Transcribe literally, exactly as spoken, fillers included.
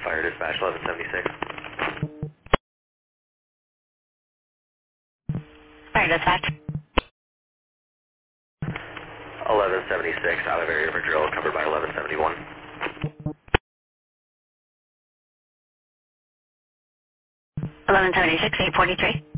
Fire dispatch eleven seventy-six. Fire dispatch. eleven seventy-six, out of area for drill, covered by eleven seventy-one. eleven seventy-six, eight forty-three.